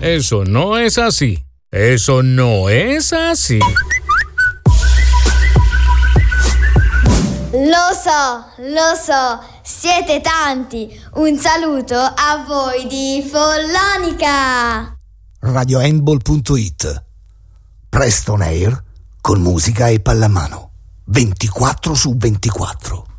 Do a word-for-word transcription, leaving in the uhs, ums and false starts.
Eso no es así. Eso no es así. Lo so, lo so, siete tanti. Un saluto a voi di Follonica. radio handball punto it. Presto on air con musica e pallamano. ventiquattro su ventiquattro.